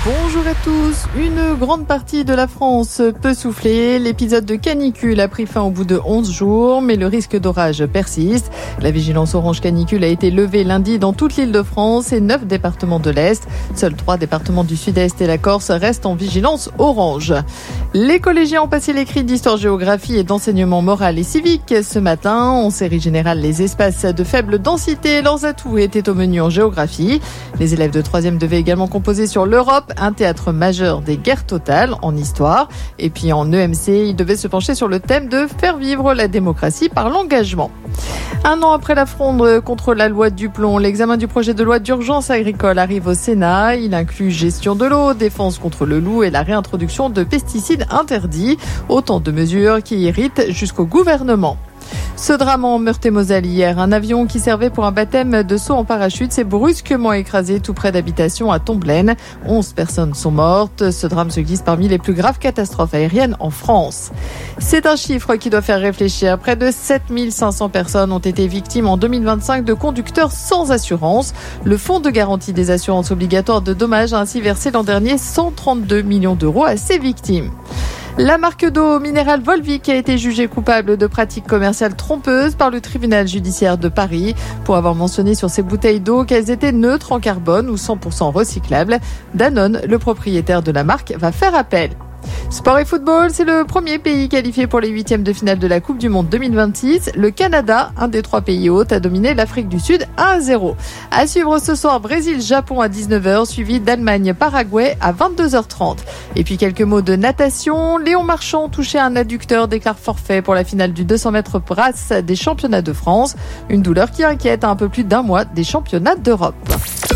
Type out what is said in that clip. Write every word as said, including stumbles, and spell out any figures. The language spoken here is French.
Bonjour à tous. Une grande partie de la France peut souffler. L'épisode de canicule a pris fin au bout de onze jours, mais le risque d'orage persiste. La vigilance orange canicule a été levée lundi dans toute l'Île-de-France et neuf départements de l'Est. Seuls trois départements du Sud-Est et la Corse restent en vigilance orange. Les collégiens ont passé l'écrit d'histoire-géographie et d'enseignement moral et civique. Ce matin, en série générale, les espaces de faible densité, leurs atouts étaient au menu en géographie. Les élèves de troisième devaient également composer sur l'Europe, un théâtre majeur des guerres totales en histoire. Et puis en E M C, ils devaient se pencher sur le thème de faire vivre la démocratie par l'engagement. Un an après la fronde contre la loi Duplon, l'examen du projet de loi d'urgence agricole arrive au Sénat. Il inclut gestion de l'eau, défense contre le loup et la réintroduction de pesticides interdits. Autant de mesures qui irritent jusqu'au gouvernement. Ce drame en Meurthe-et-Moselle hier, un avion qui servait pour un baptême de saut en parachute s'est brusquement écrasé tout près d'habitations à Tomblaine. onze personnes sont mortes. Ce drame se glisse parmi les plus graves catastrophes aériennes en France. C'est un chiffre qui doit faire réfléchir. Près de sept mille cinq cents personnes ont été victimes en deux mille vingt-cinq de conducteurs sans assurance. Le Fonds de garantie des assurances obligatoires de dommages a ainsi versé l'an dernier cent trente-deux millions d'euros à ces victimes. La marque d'eau minérale Volvic a été jugée coupable de pratiques commerciales trompeuses par le tribunal judiciaire de Paris pour avoir mentionné sur ses bouteilles d'eau qu'elles étaient neutres en carbone ou cent pour cent recyclables. Danone, le propriétaire de la marque, va faire appel. Sport et football, c'est le premier pays qualifié pour les huitièmes de finale de la Coupe du Monde deux mille vingt-six. Le Canada, un des trois pays hôtes, a dominé l'Afrique du Sud un à zéro. À suivre ce soir, Brésil-Japon à dix-neuf heures, suivi d'Allemagne-Paraguay à vingt-deux heures trente. Et puis quelques mots de natation. Léon Marchand, touché à un adducteur, déclare forfait pour la finale du deux cents mètres brasse des championnats de France. Une douleur qui inquiète à un peu plus d'un mois des championnats d'Europe.